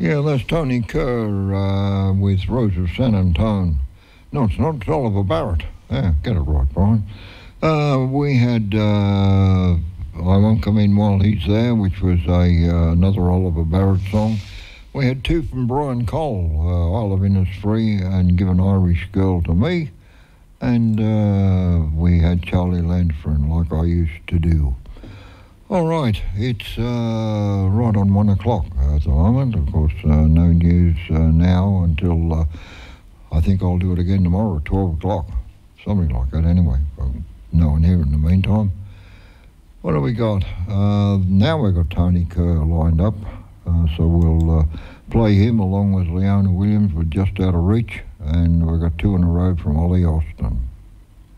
Yeah, that's Tony Kerr with Rose of San Antone. No, it's not. It's Oliver Barrett. Yeah, get it right, Brian. We had I Won't Come In While He's There, which was another Oliver Barrett song. We had two from Brian Cole, I Love Innisfree and Give an Irish Girl to Me. And we had Charlie Lansford, Like I Used to Do. All right, it's right on 1 o'clock at the moment. Of course, no news now until I think I'll do it again tomorrow at 12 o'clock. Something like that anyway. No one here in the meantime. What have we got? Now we've got Tony Kerr lined up. So we'll play him along with Leona Williams with Just Out of Reach. And we've got two in a row from Ollie Austin.